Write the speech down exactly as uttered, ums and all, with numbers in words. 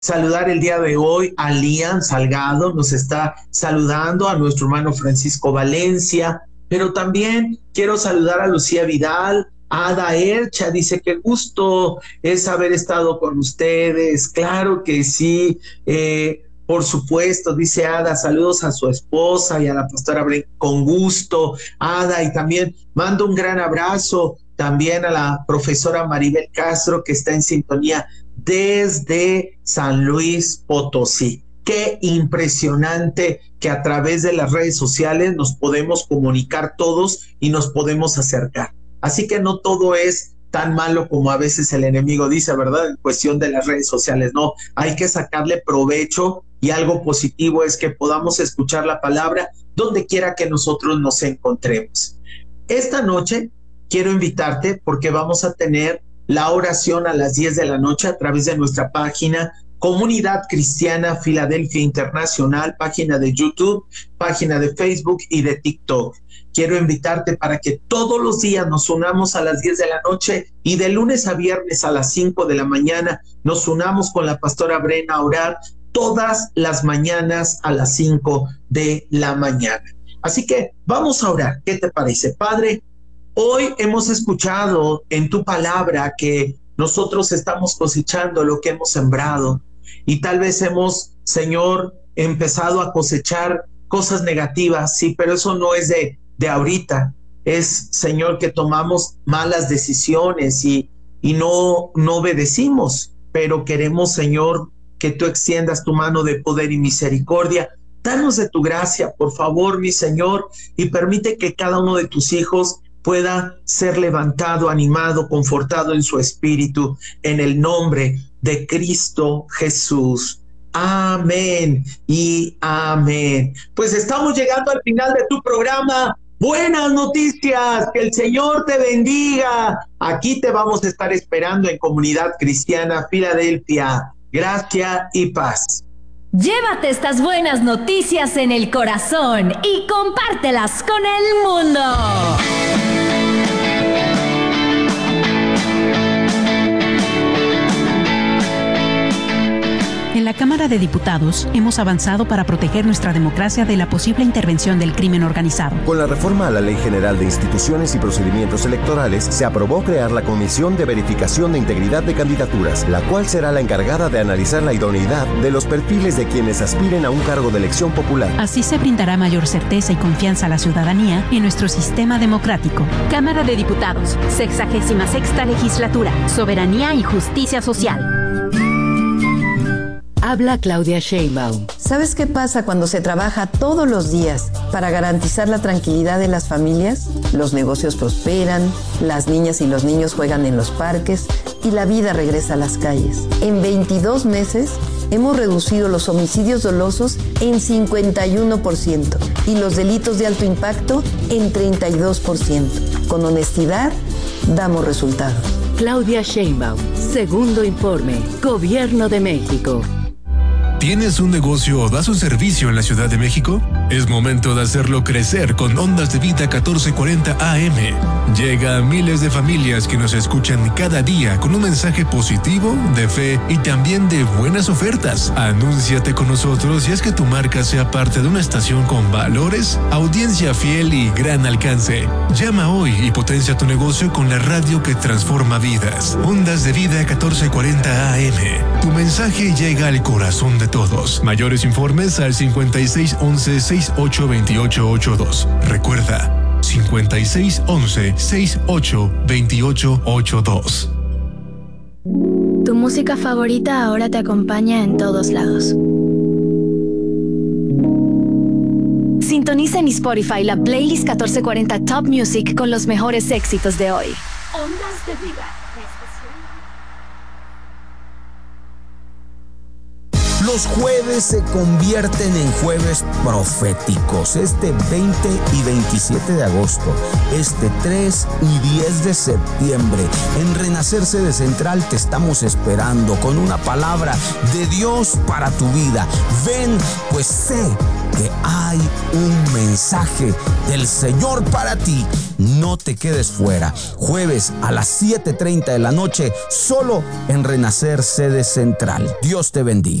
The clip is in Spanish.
saludar el día de hoy a Lian Salgado, nos está saludando, a nuestro hermano Francisco Valencia, pero también quiero saludar a Lucía Vidal, a Ada Ercha, dice que gusto es haber estado con ustedes, claro que sí, eh, por supuesto, dice Ada, saludos a su esposa y a la pastora Bren, con gusto, Ada, y también mando un gran abrazo también a la profesora Maribel Castro, que está en sintonía desde San Luis Potosí. Qué impresionante que a través de las redes sociales nos podemos comunicar todos y nos podemos acercar. Así que no todo es tan malo como a veces el enemigo dice, ¿verdad? En cuestión de las redes sociales, no, hay que sacarle provecho y algo positivo es que podamos escuchar la palabra donde quiera que nosotros nos encontremos. Esta noche quiero invitarte porque vamos a tener la oración a las diez de la noche a través de nuestra página Comunidad Cristiana Filadelfia Internacional, página de YouTube, página de Facebook y de TikTok. Quiero invitarte para que todos los días nos unamos a las diez de la noche y de lunes a viernes a las cinco de la mañana nos unamos con la pastora Brena a orar todas las mañanas a las cinco de la mañana. Así que vamos a orar. ¿Qué te parece, Padre? Hoy hemos escuchado en tu palabra que nosotros estamos cosechando lo que hemos sembrado y tal vez hemos, Señor, empezado a cosechar cosas negativas, sí, pero eso no es de, de ahorita, es, Señor, que tomamos malas decisiones y, y no, no obedecimos, pero queremos, Señor, que tú extiendas tu mano de poder y misericordia. Danos de tu gracia, por favor, mi Señor, y permite que cada uno de tus hijos pueda ser levantado, animado, confortado en su espíritu, en el nombre de Cristo Jesús. Amén y amén. Pues estamos llegando al final de tu programa. Buenas noticias, que el Señor te bendiga. Aquí te vamos a estar esperando en Comunidad Cristiana Filadelfia. Gracia y paz. Llévate estas buenas noticias en el corazón y compártelas con el mundo. En la Cámara de Diputados hemos avanzado para proteger nuestra democracia de la posible intervención del crimen organizado. Con la reforma a la Ley General de Instituciones y Procedimientos Electorales, se aprobó crear la Comisión de Verificación de Integridad de Candidaturas, la cual será la encargada de analizar la idoneidad de los perfiles de quienes aspiren a un cargo de elección popular. Así se brindará mayor certeza y confianza a la ciudadanía en nuestro sistema democrático. Cámara de Diputados, sexagésima sexta legislatura, soberanía y justicia social. Habla Claudia Sheinbaum. ¿Sabes qué pasa cuando se trabaja todos los días para garantizar la tranquilidad de las familias? Los negocios prosperan, las niñas y los niños juegan en los parques y la vida regresa a las calles. En veintidós meses hemos reducido los homicidios dolosos en cincuenta y uno por ciento y los delitos de alto impacto en treinta y dos por ciento. Con honestidad, damos resultados. Claudia Sheinbaum, segundo informe, Gobierno de México. ¿Tienes un negocio o das un servicio en la Ciudad de México? Es momento de hacerlo crecer con Ondas de Vida catorce cuarenta A M. Llega a miles de familias que nos escuchan cada día con un mensaje positivo, de fe y también de buenas ofertas. Anúnciate con nosotros y haz que tu marca sea parte de una estación con valores, audiencia fiel y gran alcance. Llama hoy y potencia tu negocio con la radio que transforma vidas. Ondas de Vida catorce cuarenta A M. Tu mensaje llega al corazón de todos. Mayores informes al cincuenta y seis once sesenta y ocho veintiocho ochenta y dos. Recuerda, cincuenta y seis once sesenta y ocho veintiocho ochenta y dos. Tu música favorita ahora te acompaña en todos lados. Sintoniza en Spotify la playlist catorce cuarenta Top Music con los mejores éxitos de hoy. Ondas de Vida. Los jueves se convierten en jueves proféticos. Este veinte y veintisiete de agosto, este tres y diez de septiembre, en Renacer Sede Central te estamos esperando con una palabra de Dios para tu vida. Ven, pues sé que hay un mensaje del Señor para ti. No te quedes fuera. Jueves a las siete treinta de la noche, solo en Renacer Sede Central. Dios te bendiga.